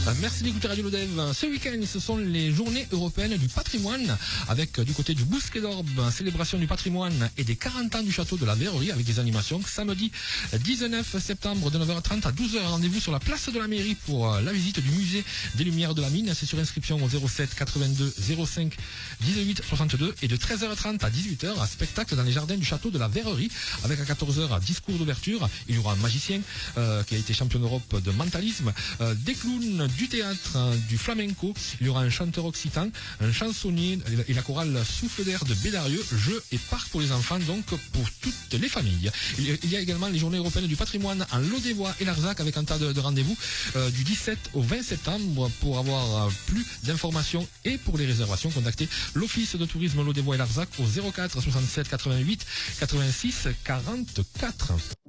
Merci d'écouter Radio Lodève. Ce week-end, ce sont les journées européennes du patrimoine avec du côté du Bousquet d'Orbe, célébration du patrimoine et des 40 ans du château de la Verrerie avec des animations. Samedi 19 septembre de 9h30 à 12h. Rendez-vous sur la place de la mairie pour la visite du musée des Lumières de la Mine. C'est sur inscription au 07 82 05 18 62 et de 13h30 à 18h, un spectacle dans les jardins du château de la Verrerie avec à 14h discours d'ouverture. Il y aura un magicien qui a été champion d'Europe de mentalisme, des clowns, du théâtre, du flamenco. Il y aura un chanteur occitan, un chansonnier et la chorale Souffle d'air de Bédarieux. Jeux et parcs pour les enfants, donc pour toutes les familles. Il y a également les journées européennes du patrimoine en Lodévois et Larzac avec un tas de rendez-vous du 17 au 20 septembre. Pour avoir plus d'informations et pour les réservations, contactez l'Office de tourisme Lodévois et Larzac au 04 67 88 86 44.